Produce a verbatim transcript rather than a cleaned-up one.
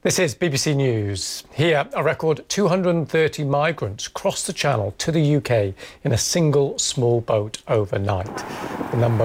This is B B C News. Here, a record two hundred and thirty migrants crossed the Channel to the U K in a single small boat overnight. The number